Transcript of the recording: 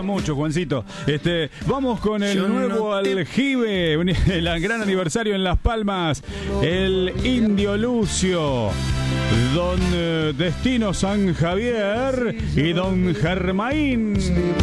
mucho, Juancito. Vamos con el nuevo aljibe, el gran aniversario en Las Palmas, el Indio Lucio, Don Destino San Javier y Don Germain.